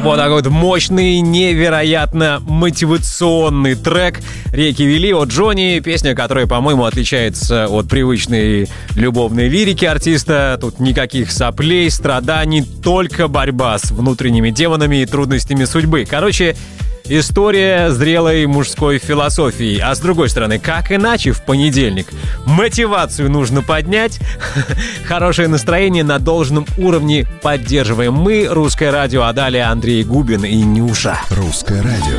Вот такой вот мощный, невероятно мотивационный трек «Реки вели» от Джонни. Песня, которая, по-моему, отличается от привычной любовной лирики артиста. Тут никаких соплей, страданий, только борьба с внутренними демонами и трудностями судьбы. Короче, история зрелой мужской философии. А с другой стороны, как иначе в понедельник? Мотивацию нужно поднять. Хорошее настроение на должном уровне поддерживаем мы, Русское радио, а далее Андрей Губин и Нюша. Русское радио.